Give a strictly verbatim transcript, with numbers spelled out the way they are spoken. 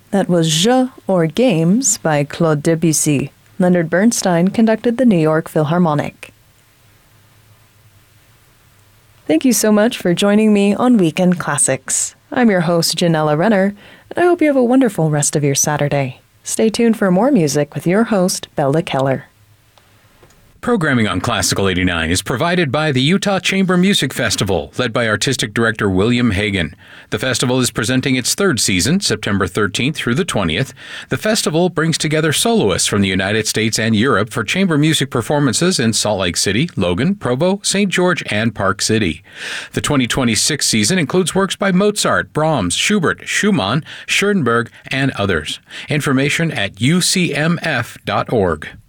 That was Jeux or Games by Claude Debussy. Leonard Bernstein conducted the New York Philharmonic. Thank you so much for joining me on Weekend Classics. I'm your host, Janella Renner, and I hope you have a wonderful rest of your Saturday. Stay tuned for more music with your host, Bella Keller. Programming on Classical eighty-nine is provided by the Utah Chamber Music Festival, led by Artistic Director William Hagan. The festival is presenting its third season, September thirteenth through the twentieth. The festival brings together soloists from the United States and Europe for chamber music performances in Salt Lake City, Logan, Provo, Saint George, and Park City. The twenty twenty-six season includes works by Mozart, Brahms, Schubert, Schumann, Schoenberg, and others. Information at u c m f dot org.